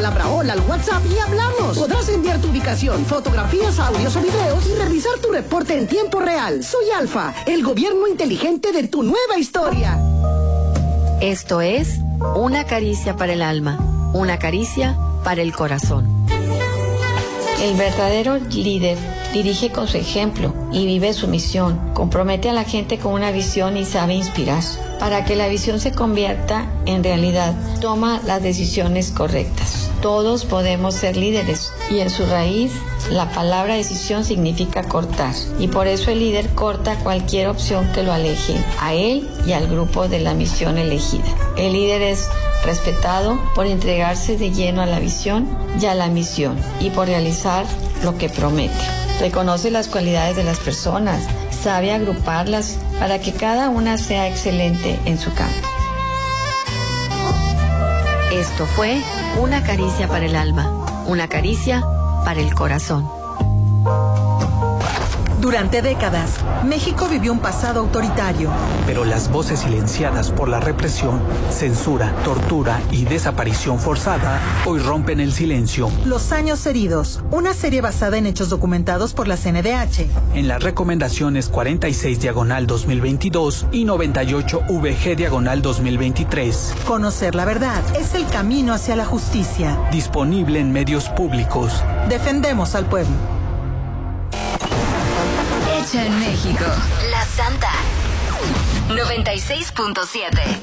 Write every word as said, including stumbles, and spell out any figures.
palabra hola al WhatsApp y hablamos. Podrás enviar tu ubicación, fotografías, audios o videos y revisar tu reporte en tiempo real. Soy Alfa, el gobierno inteligente de tu nueva historia. Esto es Una caricia para el alma, una caricia para el corazón. El verdadero líder dirige con su ejemplo y vive su misión. Compromete a la gente con una visión y sabe inspirar. Para que la visión se convierta en realidad, toma las decisiones correctas. Todos podemos ser líderes y en su raíz la palabra decisión significa cortar. Y por eso el líder corta cualquier opción que lo aleje a él y al grupo de la misión elegida. El líder es respetado por entregarse de lleno a la visión y a la misión y por realizar lo que promete. Reconoce las cualidades de las personas, sabe agruparlas para que cada una sea excelente en su campo. Esto fue Una caricia para el alma, una caricia para el corazón. Durante décadas, México vivió un pasado autoritario. Pero las voces silenciadas por la represión, censura, tortura y desaparición forzada hoy rompen el silencio. Los años heridos, una serie basada en hechos documentados por la C N D H. En las recomendaciones cuarenta y seis diagonal dos mil veintidós y noventa y ocho V G diagonal dos mil veintitrés. Conocer la verdad es el camino hacia la justicia. Disponible en medios públicos. Defendemos al pueblo. Hecha en México. La Santa. noventa y seis punto siete.